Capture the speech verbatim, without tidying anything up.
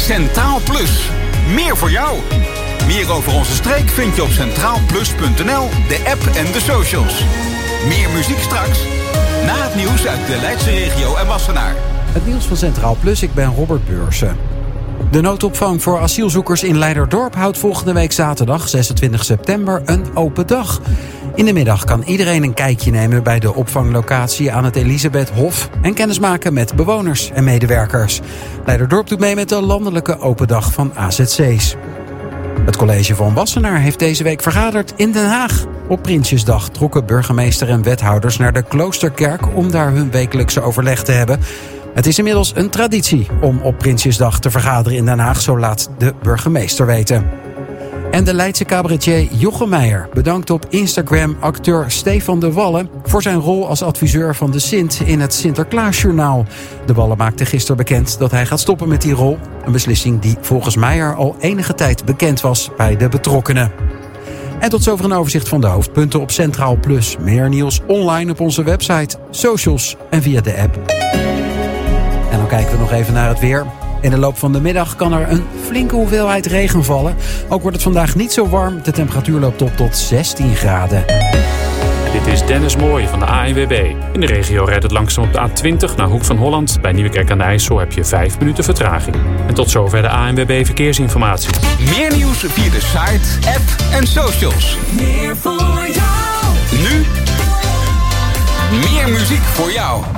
Centraal Plus. Meer voor jou. Meer over onze streek vind je op centraal plus punt n l, de app en de socials. Meer muziek straks. Na het nieuws uit de Leidse regio en Wassenaar. Het nieuws van Centraal Plus, ik ben Robert Beursen. De noodopvang voor asielzoekers in Leiderdorp houdt volgende week zaterdag zesentwintig september een open dag. In de middag kan iedereen een kijkje nemen bij de opvanglocatie aan het Elisabeth Hof en kennismaken met bewoners en medewerkers. Leiderdorp doet mee met de landelijke open dag van A Z C's. Het college van Wassenaar heeft deze week vergaderd in Den Haag. Op Prinsjesdag trokken burgemeester en wethouders naar de Kloosterkerk om daar hun wekelijkse overleg te hebben. Het is inmiddels een traditie om op Prinsjesdag te vergaderen in Den Haag, zo laat de burgemeester weten. En de Leidse cabaretier Jochem Meijer bedankt op Instagram acteur Stefan de Wallen voor zijn rol als adviseur van de Sint in het Sinterklaasjournaal. De Wallen maakte gisteren bekend dat hij gaat stoppen met die rol. Een beslissing die volgens Meijer al enige tijd bekend was bij de betrokkenen. En tot zover een overzicht van de hoofdpunten op Centraal Plus. Meer nieuws online op onze website, socials en via de app. En dan kijken we nog even naar het weer. In de loop van de middag kan er een flinke hoeveelheid regen vallen. Ook wordt het vandaag niet zo warm. De temperatuur loopt op tot zestien graden. Dit is Dennis Mooij van de A N W B. In de regio rijdt het langzaam op de A twintig naar Hoek van Holland. Bij Nieuwekerk aan de IJssel heb je vijf minuten vertraging. En tot zover de A N W B Verkeersinformatie. Meer nieuws via de site, app en socials. Meer voor jou. Nu meer muziek voor jou.